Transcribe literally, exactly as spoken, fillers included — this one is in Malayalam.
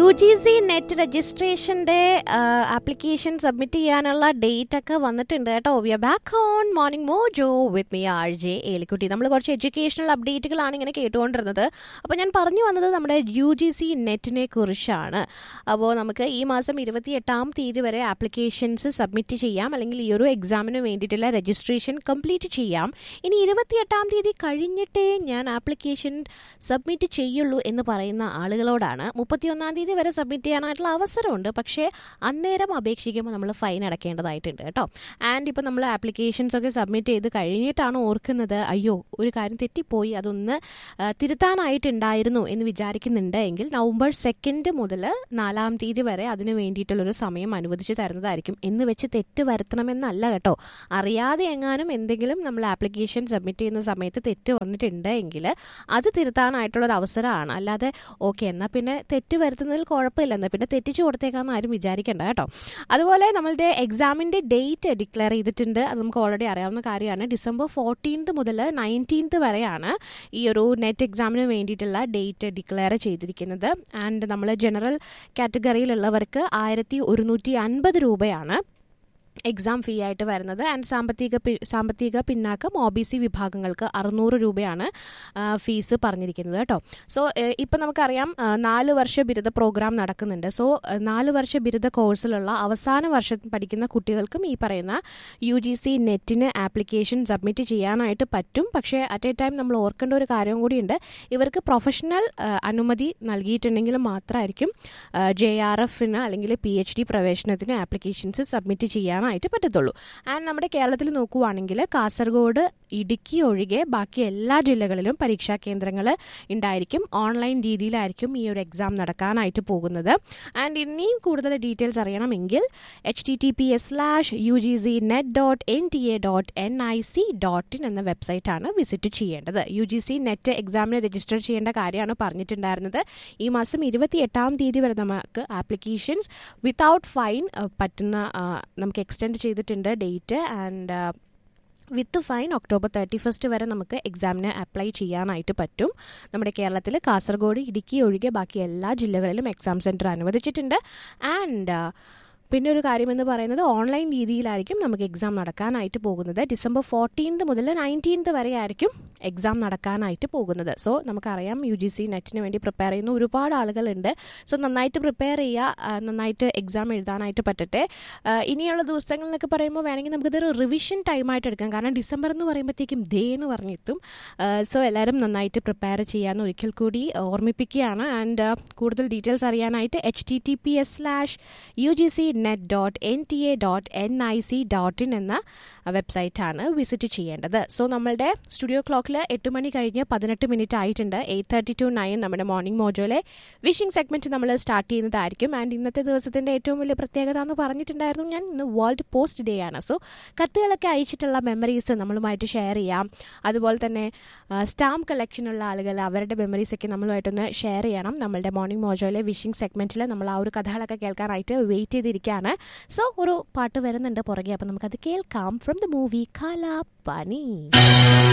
ജി സി നെറ്റ് രജിസ്ട്രേഷൻ്റെ ആപ്ലിക്കേഷൻ സബ്മിറ്റ് ചെയ്യാനുള്ള ഡേറ്റ് ഒക്കെ വന്നിട്ടുണ്ട് കേട്ടോ. V are back on morning mojo with me R J Elikutty. നമ്മൾ കുറച്ച് എഡ്യൂക്കേഷണൽ അപ്ഡേറ്റുകളാണ് ഇങ്ങനെ കേട്ടുകൊണ്ടിരുന്നത്. അപ്പോൾ ഞാൻ പറഞ്ഞു വന്നത് നമ്മുടെ യു ജി സി നെറ്റിനെ കുറിച്ചാണ്. അപ്പോൾ നമുക്ക് ഈ മാസം ഇരുപത്തി എട്ടാം തീയതി വരെ ആപ്ലിക്കേഷൻസ് സബ്മിറ്റ് ചെയ്യാം, അല്ലെങ്കിൽ ഈ ഒരു എക്സാമിന് വേണ്ടിയിട്ടുള്ള രജിസ്ട്രേഷൻ കംപ്ലീറ്റ് ചെയ്യാം. ഇനി ഇരുപത്തിയെട്ടാം തീയതി കഴിഞ്ഞിട്ടേ ഞാൻ ആപ്ലിക്കേഷൻ സബ്മിറ്റ് ചെയ്യുള്ളൂ എന്ന് പറയുന്ന ആളുകളോടാണ് മുപ്പത്തിയൊന്നാം തീയതി വരെ സബ്മിറ്റ് ചെയ്യാനായിട്ടുള്ള അവസരമുണ്ട്. പക്ഷേ അന്നേരം അപേക്ഷിക്കുമ്പോൾ നമ്മൾ ഫൈൻ അടക്കേണ്ടതായിട്ടുണ്ട് കേട്ടോ. ആൻഡ് ഇപ്പോൾ നമ്മൾ ആപ്ലിക്കേഷൻസ് ഒക്കെ സബ്മിറ്റ് ചെയ്ത് കഴിഞ്ഞിട്ടാണ് ഓർക്കുന്നത്, അയ്യോ ഒരു കാര്യം തെറ്റിപ്പോയി, അതൊന്ന് തിരുത്താനായിട്ടുണ്ടായിരുന്നു എന്ന് വിചാരിക്കുന്നുണ്ട് എങ്കിൽ നവംബർ സെക്കൻഡ് മുതൽ നാലാം തീയതി വരെ അതിന് വേണ്ടിയിട്ടുള്ളൊരു സമയം അനുവദിച്ച് തരുന്നതായിരിക്കും. എന്ന് വെച്ച് തെറ്റ് വരുത്തണമെന്നല്ല കേട്ടോ. അറിയാതെ എങ്ങാനും എന്തെങ്കിലും നമ്മൾ ആപ്ലിക്കേഷൻ സബ്മിറ്റ് ചെയ്യുന്ന സമയത്ത് തെറ്റ് വന്നിട്ടുണ്ട് എങ്കിൽ അത് തിരുത്താനായിട്ടുള്ളൊരു അവസരമാണ്. അല്ലാതെ ഓക്കെ എന്നാൽ പിന്നെ തെറ്റ് വരുത്തുന്നതിൽ കുഴപ്പമില്ല, എന്നാൽ പിന്നെ തെറ്റിച്ചു കൊടുത്തേക്കാന്ന് ആരും വിചാരിക്കേണ്ട കേട്ടോ. അതുപോലെ നമ്മളുടെ എക്സാമിൻ്റെ ഡേറ്റ് ഡിക്ലെയർ ചെയ്തിട്ടുണ്ട്. അത് നമുക്ക് ഓൾറെഡി അറിയാവുന്ന കാര്യമാണ്. ഡിസംബർ ഫോർട്ടീൻത്ത് മുതൽ നയൻറ്റീൻത്ത് വരെയാണ് ഈ ഒരു നെറ്റ് എക്സാമിന് വേണ്ടിയിട്ടുള്ള ഡേറ്റ് ഡിക്ലെയർ ചെയ്തിരിക്കുന്നത്. ആൻഡ് നമ്മൾ ജനറൽ കാറ്റഗറിയിലുള്ളവർക്ക് ആയിരത്തി ഒരുന്നൂറ്റി അൻപത് രൂപയാണ് എക്സാം ഫീ ആയിട്ട് വരുന്നത്. ആൻഡ് സാമ്പത്തിക സാമ്പത്തിക പിന്നാക്കം ഒ ബി സി വിഭാഗങ്ങൾക്ക് അറുന്നൂറ് രൂപയാണ് ഫീസ് പറഞ്ഞിരിക്കുന്നത് കേട്ടോ. സോ ഇപ്പം നമുക്കറിയാം നാല് വർഷ ബിരുദ പ്രോഗ്രാം നടക്കുന്നുണ്ട്. സോ നാല് വർഷ ബിരുദ കോഴ്സിലുള്ള അവസാന വർഷം പഠിക്കുന്ന കുട്ടികൾക്കും ഈ പറയുന്ന U G C നെറ്റിന് application submit ചെയ്യാനായിട്ട് പറ്റും. പക്ഷേ അറ്റ് എ ടൈം നമ്മൾ ഓർക്കേണ്ട ഒരു കാര്യം കൂടിയുണ്ട്. ഇവർക്ക് പ്രൊഫഷണൽ അനുമതി നൽകിയിട്ടുണ്ടെങ്കിൽ മാത്രമായിരിക്കും ജെ ആർ എഫിന് അല്ലെങ്കിൽ പി എച്ച് ഡി പ്രവേശനത്തിന് ആപ്ലിക്കേഷൻസ് സബ്മിറ്റ് ചെയ്യാൻ ആയിട്ട് പറ്റത്തുള്ളൂ. ആൻഡ് നമ്മുടെ കേരളത്തിൽ നോക്കുവാണെങ്കിൽ കാസർഗോഡ്, ഇടുക്കി ഒഴികെ ബാക്കി എല്ലാ ജില്ലകളിലും പരീക്ഷാ കേന്ദ്രങ്ങൾ ഉണ്ടായിരിക്കും. ഓൺലൈൻ രീതിയിലായിരിക്കും ഈ ഒരു എക്സാം നടക്കാനായിട്ട് പോകുന്നത്. ആൻഡ് ഇനിയും കൂടുതൽ ഡീറ്റെയിൽസ് അറിയണമെങ്കിൽ H T T P S slash U G C net dot N T A dot N I C dot in എന്ന വെബ്സൈറ്റാണ് വിസിറ്റ് ചെയ്യേണ്ടത്. യു ജി സി നെറ്റ് എക്സാമിന് രജിസ്റ്റർ ചെയ്യേണ്ട കാര്യമാണ് പറഞ്ഞിട്ടുണ്ടായിരുന്നത്. ഈ മാസം ഇരുപത്തി എട്ടാം തീയതി വരെ നമുക്ക് ആപ്ലിക്കേഷൻസ് വിത്തൗട്ട് ഫൈൻ പറ്റുന്ന നമുക്ക് എക്സ്റ്റെൻഡ് ചെയ്തിട്ടുണ്ട് date. And with fine October thirty first വരെ നമുക്ക് എക്സാമിന് അപ്ലൈ ചെയ്യാനായിട്ട് പറ്റും. നമ്മുടെ കേരളത്തിൽ കാസർഗോഡ്, ഇടുക്കി ഒഴികെ ബാക്കി എല്ലാ ജില്ലകളിലും എക്സാം സെൻറ്റർ അനുവദിച്ചിട്ടുണ്ട്. ആൻഡ് പിന്നെ ഒരു കാര്യമെന്ന് പറയുന്നത് ഓൺലൈൻ രീതിയിലായിരിക്കും നമുക്ക് എക്സാം നടക്കാനായിട്ട് പോകുന്നത്. ഡിസംബർ ഫോർട്ടീൻത്ത് മുതൽ നയൻറ്റീൻത്ത് വരെ ആയിരിക്കും എക്സാം നടക്കാനായിട്ട് പോകുന്നത്. സോ നമുക്കറിയാം യു ജി സി നെറ്റിന് വേണ്ടി പ്രിപ്പയർ ചെയ്യുന്ന ഒരുപാട് ആളുകളുണ്ട്. സോ നന്നായിട്ട് പ്രിപ്പയർ ചെയ്യുക, നന്നായിട്ട് എക്സാം എഴുതാനായിട്ട് പറ്റട്ടെ. ഇനിയുള്ള ദിവസങ്ങൾ എന്നൊക്കെ പറയുമ്പോൾ വേണമെങ്കിൽ നമുക്കിതൊരു റിവിഷൻ ടൈമായിട്ട് എടുക്കാം. കാരണം ഡിസംബർ എന്ന് പറയുമ്പോഴത്തേക്കും ദേ എന്ന് പറഞ്ഞെത്തും. സോ എല്ലാവരും നന്നായിട്ട് പ്രിപ്പയർ ചെയ്യാമെന്ന് ഒരിക്കൽ കൂടി ഓർമ്മിപ്പിക്കുകയാണ്. ആൻഡ് കൂടുതൽ ഡീറ്റെയിൽസ് അറിയാനായിട്ട് H T T P S slash U G C net dot N T A dot N I C dot in എന്ന വെബ്സൈറ്റാണ് വിസിറ്റ് ചെയ്യേണ്ടത്. സോ നമ്മളുടെ സ്റ്റുഡിയോ ക്ലോക്കിൽ എട്ട് മണി കഴിഞ്ഞ് പതിനെട്ട് മിനിറ്റ് ആയിട്ടുണ്ട്. എയ്റ്റ് തേർട്ടി ടു നയൻ നമ്മുടെ മോർണിംഗ് മോജോയിലെ വിഷിംഗ് സെഗ്മെൻറ്റ് നമ്മൾ സ്റ്റാർട്ട് ചെയ്യുന്നതായിരിക്കും. ആൻഡ് ഇന്നത്തെ ദിവസത്തിൻ്റെ ഏറ്റവും വലിയ പ്രത്യേകത എന്ന് പറഞ്ഞിട്ടുണ്ടായിരുന്നു ഞാൻ, ഇന്ന് വേൾഡ് പോസ്റ്റ് ഡേ ആണ്. സോ കത്തുകളൊക്കെ അയച്ചിട്ടുള്ള മെമ്മറീസ് നമ്മളുമായിട്ട് ഷെയർ ചെയ്യാം. അതുപോലെ തന്നെ സ്റ്റാമ്പ് കളക്ഷനുള്ള ആളുകൾ അവരുടെ മെമ്മറീസൊക്കെ നമ്മളുമായിട്ടൊന്ന് ഷെയർ ചെയ്യണം. നമ്മളുടെ മോർണിംഗ് മോജോയിലെ വിഷിംഗ് സെഗ്മെൻറ്റിൽ നമ്മൾ ആ ഒരു കഥകളൊക്കെ കേൾക്കാനായിട്ട് വെയിറ്റ് ചെയ്തിരിക്കുകയാണ്. സോ ഒരു പാട്ട് വരുന്നുണ്ട് പുറകെ, അപ്പം നമുക്കത് കേൾക്കാം. From the movie Kalapani.